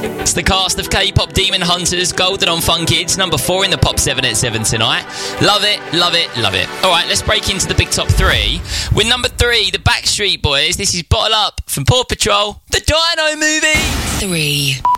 It's the cast of K-pop Demon Hunters, Golden on Fun Kids, number 4 in the Pop 7 at 7 tonight. Love it, love it, love it. All right, let's break into the big top 3. With number 3, the Backstreet Boys. This is Bottle Up from Paw Patrol, the Dino Movie. 3.